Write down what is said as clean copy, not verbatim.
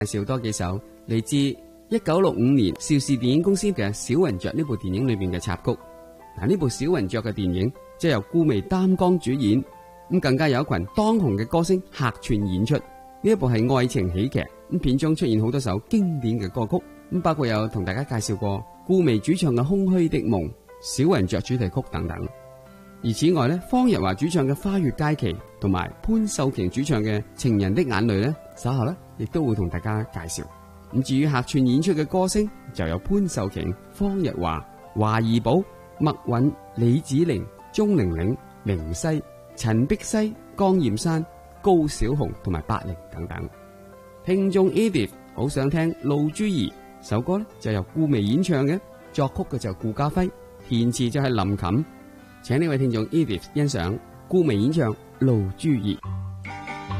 介紹多幾首嚟自1965年邵氏電影公司嘅《小雲雀》呢部電影裏邊嘅插曲。嗱，呢部《小雲雀》嘅電影即係由顧媚擔綱主演，咁更加有一群當紅嘅歌星客串演出。呢一部係愛情喜劇，咁片中出現好多首經典嘅歌曲，咁包括有同大家介紹過顧媚主唱嘅《空虛的夢》、《小雲雀》主題曲等等。而此外呢，方逸華主唱嘅《花月佳期》同埋潘秀瓊主唱嘅《情人的眼淚》呢，稍後呢亦都會同大家介紹。咁至於客串演出嘅歌星，就有潘秀瓊、方逸華、華怡寶、麥韻、李子玲、鐘玲玲、明熙、陳碧茜、江艷珊、高小紅同埋百靈等等。聽眾 Edith 好想聽《露珠兒》首歌呢，就由顧媚演唱嘅，作曲嘅就顧嘉輝，填詞就係林琴。請呢位聽眾 Edith 欣賞顧媚演唱《露珠兒》。